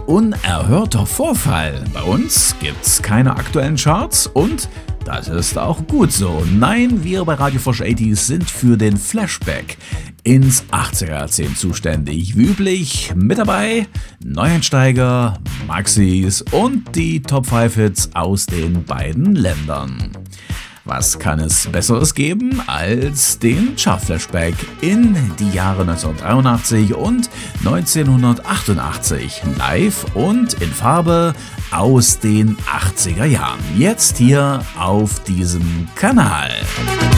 unerhörter Vorfall. Bei uns gibt's keine aktuellen Charts und das ist auch gut so. Nein, wir bei Radio Frosch 80s sind für den Flashback ins 80er-Jahrzehnt zuständig. Wie üblich mit dabei Neueinsteiger, Maxis und die Top 5 Hits aus den beiden Ländern. Was kann es Besseres geben als den Chart-Flashback in die Jahre 1983 und 1988 live und in Farbe aus den 80er Jahren. Jetzt hier auf diesem Kanal.